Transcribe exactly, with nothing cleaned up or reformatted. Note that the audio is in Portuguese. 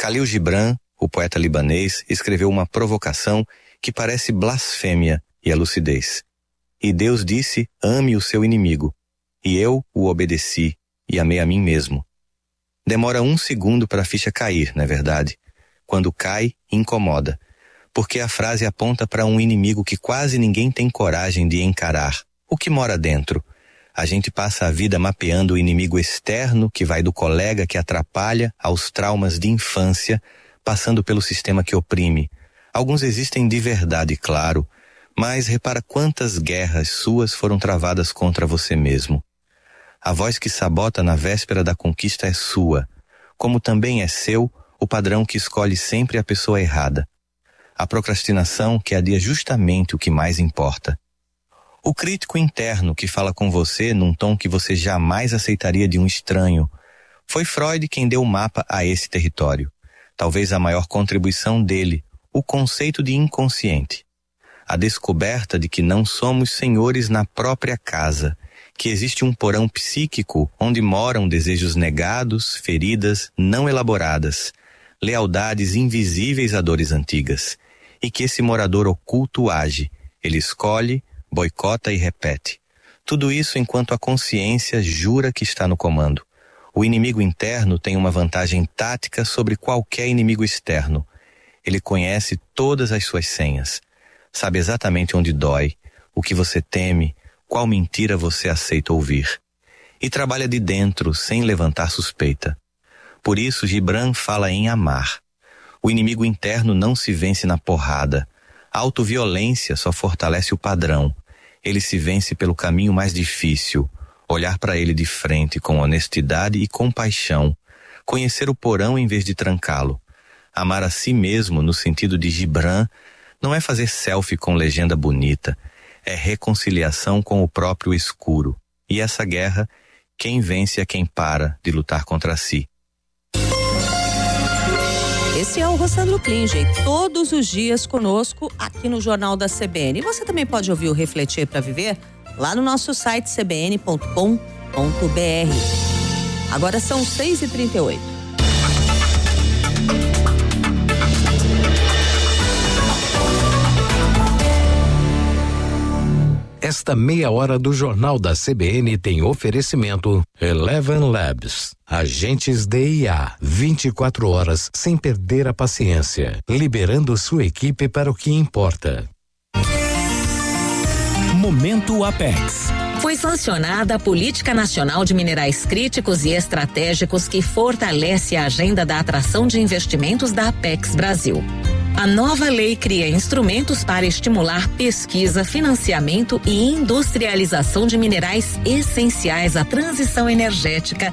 Khalil Gibran, o poeta libanês, escreveu uma provocação que parece blasfêmia e a lucidez. E Deus disse, ame o seu inimigo. E eu o obedeci e amei a mim mesmo. Demora um segundo para a ficha cair, não é verdade? Quando cai, incomoda. Porque a frase aponta para um inimigo que quase ninguém tem coragem de encarar. O que mora dentro? A gente passa a vida mapeando o inimigo externo que vai do colega que atrapalha aos traumas de infância, passando pelo sistema que oprime. Alguns existem de verdade, claro, mas repara quantas guerras suas foram travadas contra você mesmo. A voz que sabota na véspera da conquista é sua, como também é seu o padrão que escolhe sempre a pessoa errada. A procrastinação que adia justamente o que mais importa. O crítico interno que fala com você num tom que você jamais aceitaria de um estranho. Foi Freud quem deu o mapa a esse território. Talvez a maior contribuição dele, o conceito de inconsciente. A descoberta de que não somos senhores na própria casa, que existe um porão psíquico onde moram desejos negados, feridas não elaboradas, lealdades invisíveis a dores antigas, e que esse morador oculto age, ele escolhe, boicota e repete. Tudo isso enquanto a consciência jura que está no comando. O inimigo interno tem uma vantagem tática sobre qualquer inimigo externo. Ele conhece todas as suas senhas, sabe exatamente onde dói, o que você teme, qual mentira você aceita ouvir. E trabalha de dentro, sem levantar suspeita. Por isso, Gibran fala em amar. O inimigo interno não se vence na porrada. A autoviolência só fortalece o padrão. Ele se vence pelo caminho mais difícil. Olhar para ele de frente com honestidade e compaixão. Conhecer o porão em vez de trancá-lo. Amar a si mesmo no sentido de Gibran não é fazer selfie com legenda bonita. É reconciliação com o próprio escuro. E essa guerra, quem vence é quem para de lutar contra si. Esse é o Rossandro Klinger, todos os dias conosco aqui no Jornal da C B N. E você também pode ouvir o Refletir para Viver lá no nosso site c b n ponto com ponto b r. Agora são seis e trinta e oito. Esta meia hora do Jornal da C B N tem oferecimento Eleven Labs. Agentes D I A, vinte e quatro horas sem perder a paciência, liberando sua equipe para o que importa. Momento Apex. Foi sancionada a Política Nacional de Minerais Críticos e Estratégicos que fortalece a agenda da atração de investimentos da Apex Brasil. A nova lei cria instrumentos para estimular pesquisa, financiamento e industrialização de minerais essenciais à transição energética